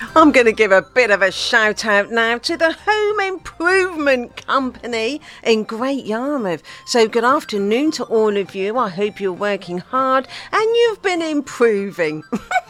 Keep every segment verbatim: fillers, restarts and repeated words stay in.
I'm going to give a bit of a shout out now to the Home Improvement Company in Great Yarmouth. So good afternoon to all of you. I hope you're working hard and you've been improving.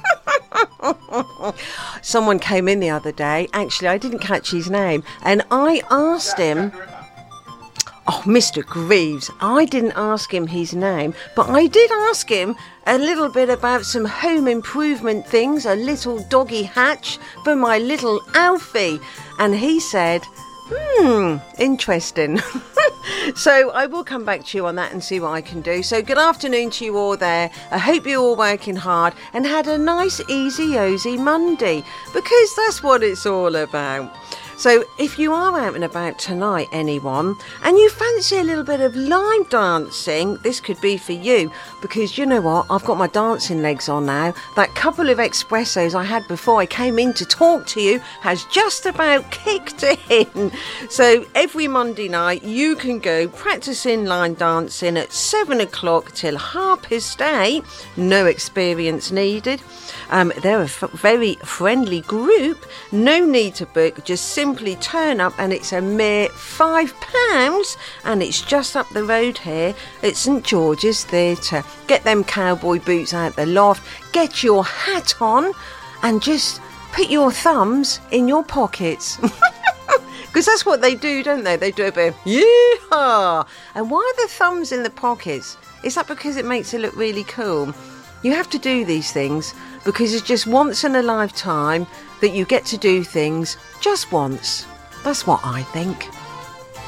Someone came in the other day. Actually, I didn't catch his name. And I asked him... Oh, Mister Greaves. I didn't ask him his name, but I did ask him a little bit about some home improvement things, a little doggy hatch for my little Alfie. And he said, hmm, interesting. So I will come back to you on that and see what I can do. So good afternoon to you all there. I hope you're all working hard and had a nice, easy, osy Monday, because that's what it's all about. So if you are out and about tonight, anyone, and you fancy a little bit of line dancing, this could be for you, because you know what, I've got my dancing legs on now. That couple of espressos I had before I came in to talk to you has just about kicked in. So every Monday night you can go practicing line dancing at seven o'clock till half past eight. No experience needed. Um, they're a f- very friendly group. No need to book, just simply turn up, and it's a mere five pounds, and it's just up the road here at St George's Theatre. Get them cowboy boots out the loft, get your hat on, and just put your thumbs in your pockets. Because that's what they do, don't they? They do a bit of yeehaw. And why are the thumbs in the pockets? Is that because it makes it look really cool? You have to do these things because it's just once in a lifetime that you get to do things just once. That's what I think.